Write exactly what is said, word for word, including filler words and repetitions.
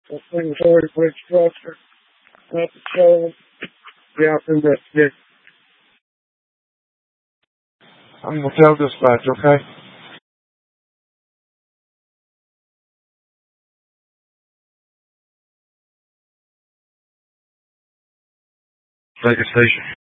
That thing's already bridge structure. Not the soul. Yeah, in that stick. I'm gonna tell dispatch, okay? Take a station.